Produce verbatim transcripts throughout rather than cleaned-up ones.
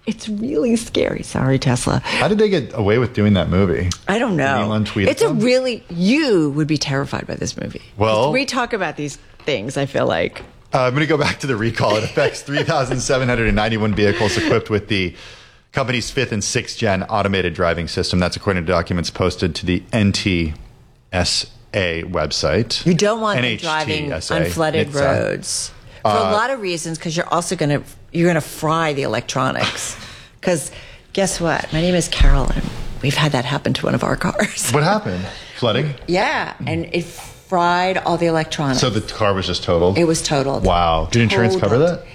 It's really scary. Sorry, Tesla. How did they get away with doing that movie? I don't know. Did Elon tweet it's at a them? really, you would be terrified by this movie. Well, we talk about these things, I feel like. Uh, I'm going to go back to the recall. It affects three thousand seven hundred ninety-one vehicles equipped with the company's fifth and sixth gen automated driving system. That's according to documents posted to the N T S A website. You don't want them N H T driving S A. on flooded It's, uh, roads for a lot of reasons, because you're also going to you're going to fry the electronics. Because guess what? My name is Carolyn. We've had that happen to one of our cars. What happened? Flooding? Yeah, and it fried all the electronics. So the car was just totaled? It was totaled. Wow. Did insurance cover Totaled. that?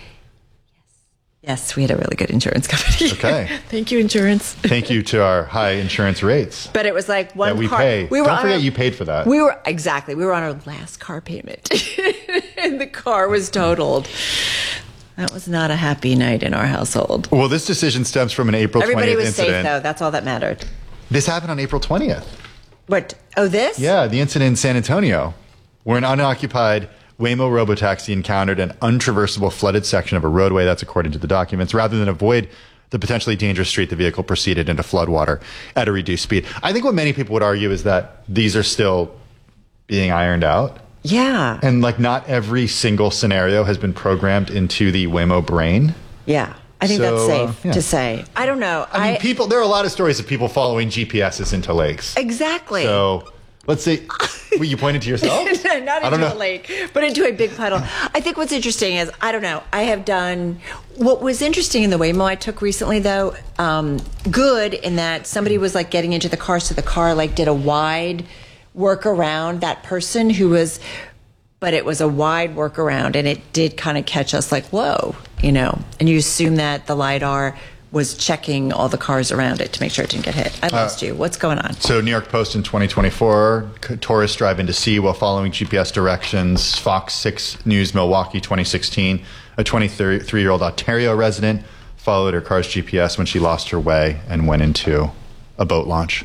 Yes, we had a really good insurance company. Okay. Thank you, insurance. Thank you to our high insurance rates But it was like one that we car. pay. We were Don't on forget our- you paid for that. We were exactly. We were on our last car payment, and the car was totaled. That was not a happy night in our household. Well, this decision stems from an April Everybody twentieth was incident. safe, though. That's all that mattered. This happened on April twentieth. What? Oh, this? Yeah, the incident in San Antonio, where an unoccupied Waymo robotaxi encountered an untraversable flooded section of a roadway. That's according to the documents. Rather than avoid the potentially dangerous street, the vehicle proceeded into floodwater at a reduced speed. I think what many people would argue is that these are still being ironed out. Yeah. And like not every single scenario has been programmed into the Waymo brain. Yeah. I think So, that's safe uh, yeah. to say. I don't know. I mean, people, there are a lot of stories of people following G P Ses into lakes. Exactly. So let's say, well, you pointed to yourself? Not I don't into know. a lake, but into a big puddle. I think what's interesting is, I don't know, I have done, what was interesting in the Waymo I took recently, though, um, good in that somebody was like getting into the car, so the car like did a wide work around that person who was, but it was a wide workaround, and it did kind of catch us like, whoa, you know, and you assume that the LiDAR was checking all the cars around it to make sure it didn't get hit. I lost you. What's going on? So New York Post in twenty twenty-four, tourists drive into sea while following G P S directions. Fox six News Milwaukee twenty sixteen, a twenty-three-year-old Ontario resident followed her car's G P S when she lost her way and went into a boat launch.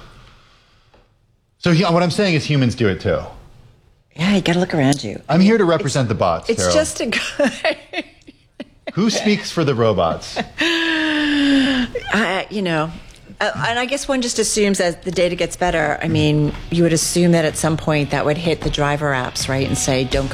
So he, what I'm saying is humans do it too. Yeah, you got to look around you. I'm here to represent the bots, It's Carol. just a good... Who speaks for the robots? I, you know, uh, and I guess one just assumes as the data gets better, I mean, you would assume that at some point that would hit the driver apps, right, and say, don't